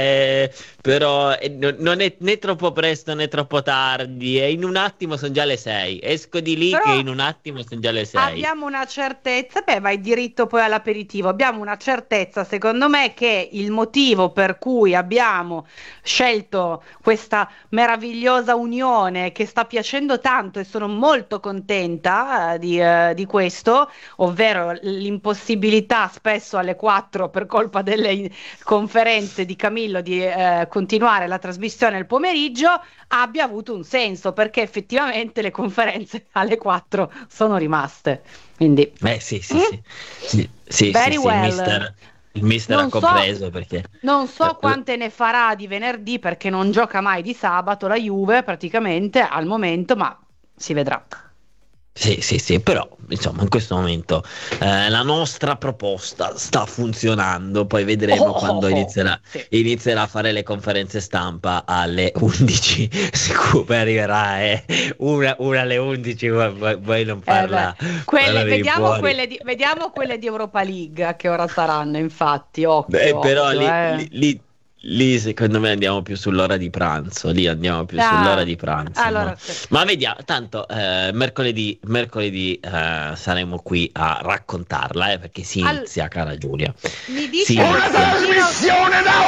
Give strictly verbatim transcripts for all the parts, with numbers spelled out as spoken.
Eh, però eh, no- non è né troppo presto né troppo tardi, e in un attimo sono già le sei. Esco di lì che Però in un attimo sono già le sei. abbiamo una certezza, beh, vai diritto poi all'aperitivo. Abbiamo una certezza, secondo me, che il motivo per cui abbiamo scelto questa meravigliosa unione che sta piacendo tanto e sono molto contenta, eh, di, eh, di questo, ovvero l'impossibilità spesso alle quattro per colpa delle in- conferenze di Camillo di eh, continuare la trasmissione il pomeriggio, abbia avuto un senso, perché effettivamente le conferenze alle quattro sono rimaste. Quindi, Eh sì, sì, mm, sì. Sì, sì, sì, very sì, il well. mister, il mister ha Non so, compreso perché... non so eh, l- quante ne farà di venerdì perché non gioca mai di sabato la Juve praticamente al momento, ma si vedrà. Sì, sì, sì, però insomma in questo momento eh, la nostra proposta sta funzionando, poi Oh, vedremo oh, quando oh. inizierà, Sì. inizierà a fare le conferenze stampa alle undici, siccome arriverà eh, una, una alle undici, vuoi, vuoi- vuoi non Eh beh, farla, farla quelle, venire vediamo fuori. quelle di, vediamo quelle di Europa League a che ora saranno, infatti, Beh, occhio, però occhio, lì, eh. lì, lì- lì secondo me andiamo più sull'ora di pranzo, lì andiamo più sull'ora Ah, di pranzo, ma, allora, sì. ma vediamo, tanto eh, mercoledì, mercoledì eh, saremo qui a raccontarla, eh, perché si Al- inizia, cara Giulia, mi si dice Una inizia. quest'ultimo. trasmissione da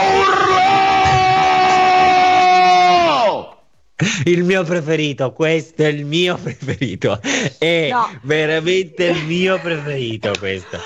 urlo! Il mio preferito, questo è il mio preferito, è No. veramente il mio preferito questo.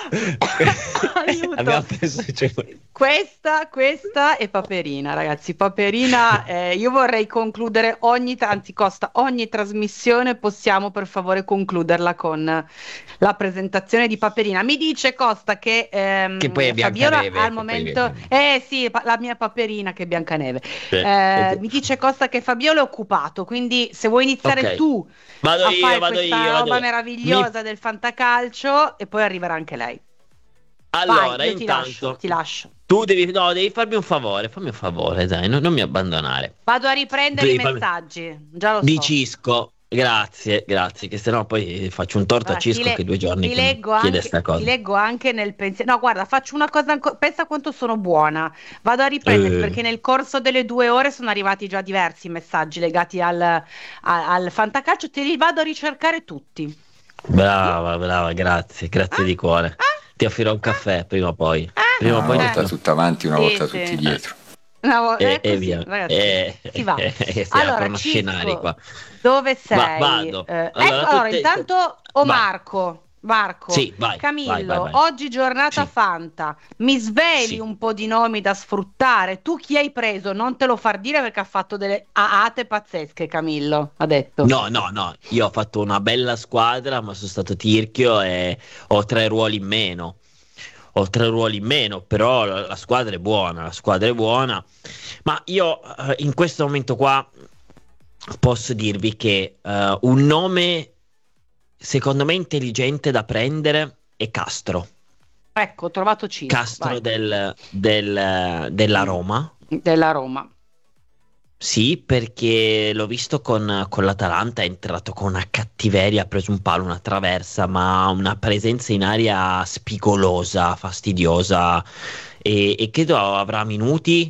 Aiuto. Abbiamo preso, cioè, Questa, questa è Paperina, ragazzi. Paperina, eh, io vorrei concludere ogni, tra- anzi, Costa, ogni trasmissione possiamo per favore concluderla con la presentazione di Paperina. Mi dice Costa che che poi ehm, è Fabiola al Biancaneve, che poi momento, è... eh sì, pa- la mia Paperina che è Biancaneve. Cioè, Eh, mi dice Costa che Fabiola è occupato, quindi se vuoi iniziare ok, tu vado a io, fare vado io, questa vado roba io. Mi... meravigliosa del fantacalcio e poi arriverà anche lei. Vai, Allora, io ti lascio, intanto, ti lascio. tu devi, no, devi farmi un favore, fammi un favore, dai, non, non mi abbandonare. Vado a Tu riprendere i devi farmi... messaggi, già lo Di so. Cisco, grazie, grazie, che sennò poi faccio un torto a Allora, ti, Cisco che le- è due giorni ti che mi leggo chiede anche, sta ti cosa. leggo anche nel pensiero. No, guarda, faccio una cosa ancora. Pensa quanto sono buona. Vado a riprenderli Eh, perché nel corso delle due ore sono arrivati già diversi messaggi legati al, a- al fantacalcio. Te li vado a ricercare tutti. Mm? brava, brava, grazie, grazie Ah? di cuore. Ah? Ti offrirò un Ah? caffè prima o poi. Prima o Una poi ti Ah? Eh, volta offrirò. tutta avanti, una sì, volta sì. tutti dietro. No, E, è e così, via. ragazzi, E, si va. si Allora, aprono scenari Cisco, qua. dove Va, sei? vado. Eh, ecco, Allora, tu allora, te... intanto, o Vai. Marco, Marco, Sì, vai, vai, vai, Camillo, vai. oggi giornata Sì, Fanta, mi sveli sì. un po' di nomi da sfruttare? Tu chi hai preso? Non te lo far dire perché ha fatto delle aate pazzesche, Camillo, ha detto. No, no, no, io ho fatto una bella squadra, ma sono stato tirchio e ho tre ruoli in meno. Ho tre ruoli in meno, però la, la squadra è buona, la squadra è buona. Ma io eh, in questo momento qua posso dirvi che eh, un nome secondo me intelligente da prendere è Castro. Ecco, ho trovato Cisco, Castro vai. del, del- della Mm, Roma. della Roma. Sì, perché l'ho visto con, con l'Atalanta, è entrato con una cattiveria, ha preso un palo, una traversa, ma una presenza in aria spigolosa, fastidiosa e, e credo avrà minuti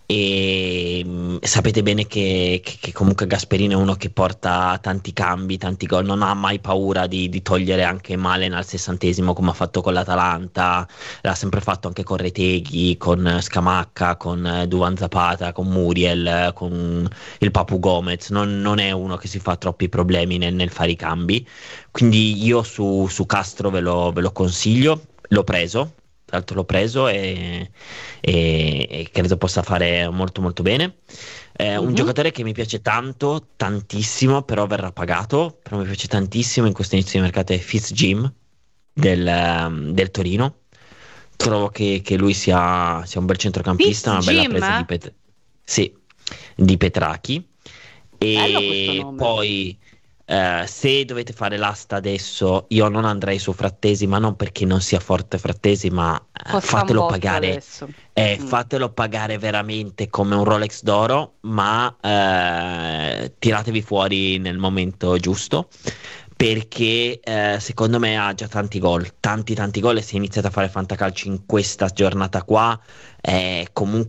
e mh, sapete bene che, che- che comunque Gasperini è uno che porta tanti cambi, tanti gol, non ha mai paura di, di togliere anche Malen al sessantesimo come ha fatto con l'Atalanta, l'ha sempre fatto anche con Retegui, con Scamacca, con eh, Duvan Zapata, con Muriel, eh, con il Papu Gomez. Non, non è uno che si fa troppi problemi nel, nel fare i cambi. Quindi io su, su Castro ve lo, ve lo consiglio. L'ho preso, tra l'altro l'ho preso e, e- e credo possa fare molto molto bene. È un Mhm. giocatore che mi piace tanto, tantissimo, però verrà pagato. Però mi piace tantissimo in questo inizio di mercato è Fitz Jim del, ehm, del Torino. Trovo che, che lui sia, sia un bel Fitz centrocampista, una bella Jim? presa di, Pet- sì, di Petrachi. Bello questo E nome. poi, eh, se dovete fare l'asta adesso, io non andrei su Frattesi, ma non perché non sia forte Frattesi, ma eh, Costa un fatelo botto pagare, adesso. eh, Mm. fatelo pagare veramente come un Rolex d'oro, ma eh, tiratevi fuori nel momento giusto. Perché eh, secondo me ha già tanti gol, tanti tanti gol e se iniziate a fare fantacalcio in questa giornata qua, è comunque